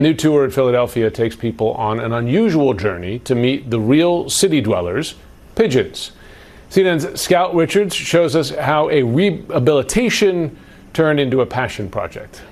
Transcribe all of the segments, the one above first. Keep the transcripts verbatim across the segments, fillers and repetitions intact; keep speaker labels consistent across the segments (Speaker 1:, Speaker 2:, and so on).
Speaker 1: New tour at Philadelphia takes people on an unusual journey to meet the real city dwellers, pigeons. C N N's Scout Richards shows us how a rehabilitation turned into a passion project.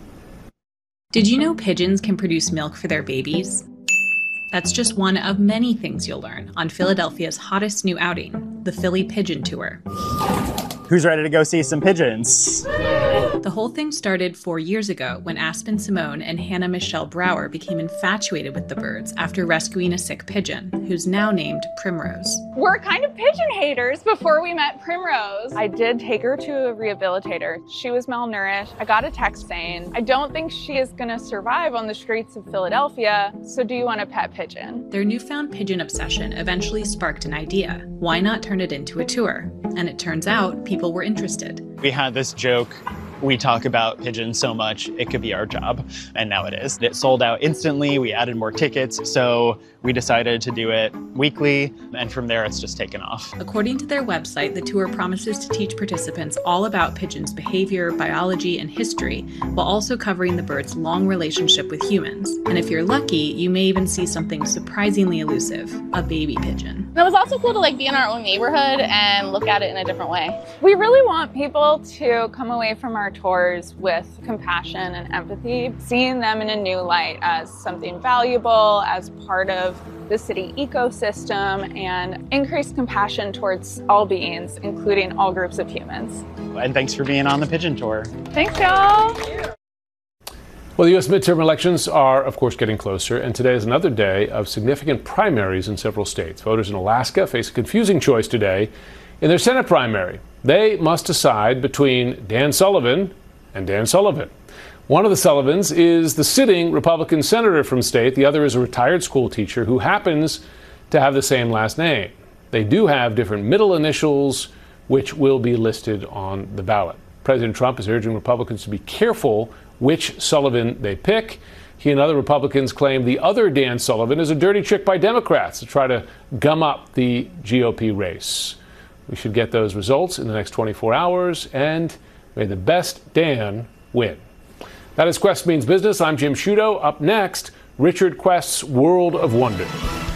Speaker 2: Did you know pigeons can produce milk for their babies? That's just one of many things you'll learn on Philadelphia's hottest new outing, the Philly Pigeon Tour.
Speaker 3: Who's ready to go see some pigeons?
Speaker 2: The whole thing started four years ago when Aspen Simone and Hannah Michelle Brower became infatuated with the birds after rescuing a sick pigeon, who's now named Primrose.
Speaker 4: We're kind of pigeon haters before we met Primrose. I did take her to a rehabilitator. She was malnourished. I got a text saying, I don't think she is gonna survive on the streets of Philadelphia, so do you want a pet pigeon?
Speaker 2: Their newfound pigeon obsession eventually sparked an idea. Why not turn it into a tour? And it turns out people were interested.
Speaker 3: We had this joke. We talk about pigeons so much, it could be our job, and now it is. It sold out instantly, we added more tickets, so we decided to do it weekly, and from there it's just taken off.
Speaker 2: According to their website, the tour promises to teach participants all about pigeons' behavior, biology, and history, while also covering the birds' long relationship with humans. And if you're lucky, you may even see something surprisingly elusive, a baby pigeon.
Speaker 5: It was also cool to like be in our own neighborhood and look at it in a different way.
Speaker 4: We really want people to come away from our tours with compassion and empathy, seeing them in a new light as something valuable, as part of the city ecosystem, and increase compassion towards all beings, including all groups of humans.
Speaker 3: And thanks for being on the Pigeon Tour.
Speaker 4: Thanks, y'all.
Speaker 1: Well, the U S midterm elections are, of course, getting closer, and today is another day of significant primaries in several states. Voters in Alaska face a confusing choice today in their Senate primary. They must decide between Dan Sullivan and Dan Sullivan. One of the Sullivans is the sitting Republican senator from state. The other is a retired school teacher who happens to have the same last name. They do have different middle initials, which will be listed on the ballot. President Trump is urging Republicans to be careful which Sullivan they pick. He and other Republicans claim the other Dan Sullivan is a dirty trick by Democrats to try to gum up the G O P race. We should get those results in the next twenty-four hours, and may the best Dan win. That is Quest Means Business. I'm Jim Sciutto. Up next, Richard Quest's World of Wonder.